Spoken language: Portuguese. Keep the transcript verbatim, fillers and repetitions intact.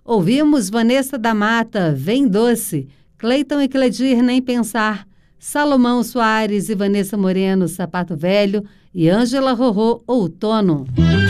Ouvimos Vanessa da Mata, Vem Doce, Cleiton e Cledir, Nem Pensar, Salomão Soares e Vanessa Moreno, Sapato Velho e Ângela Rorô, Outono.